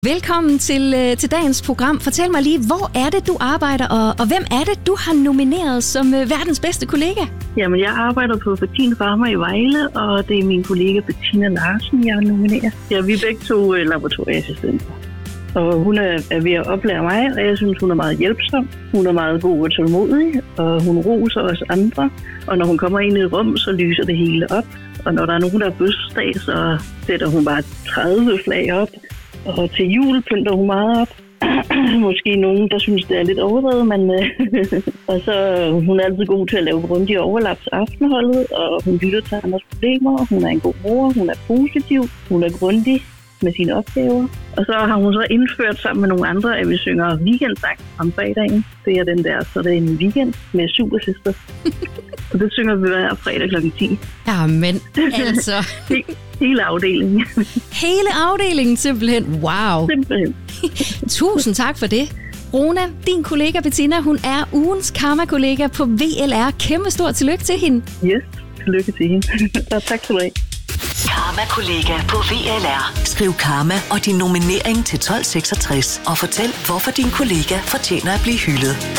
Velkommen til dagens program. Fortæl mig lige, hvor er det, du arbejder, og hvem er det, du har nomineret som verdens bedste kollega? Jamen, jeg arbejder på Bettina Pharma i Vejle, og det er min kollega Bettina Larsen, jeg har nomineret. Ja, vi er begge to laboratorieassistenter. Og hun er ved at oplære mig, og jeg synes, hun er meget hjælpsom. Hun er meget god og tålmodig, og hun roser os andre. Og når hun kommer ind i et rum, så lyser det hele op. Og når der er nogen, der er fødselsdag, så sætter hun bare 30 flag op. Og til jul pynter hun meget op. Måske nogen, der synes, det er lidt overdrevet, men og så hun er altid god til at lave grundige overlap til aftenholdet, og hun lytter til andres problemer. Hun er en god mor, hun er positiv, hun er grundig med sine opgaver. Og så har hun så indført sammen med nogle andre, at vi synger weekendsang om fredagen. Det er den der, så det er en weekend med Supersøster. Og det synger vi hver fredag kl. 10. Jamen, altså. Hele afdelingen. Hele afdelingen simpelthen. Wow. Simpelthen. Tusind tak for det. Rona, din kollega Bettina, hun er ugens karma-kollega på VLR. Kæmpe stort tillykke til hende. Yes, tillykke til hende. Og tak skal du have. Karma-kollega på VLR. Skriv karma og din nominering til 1266 og fortæl, hvorfor din kollega fortjener at blive hyldet.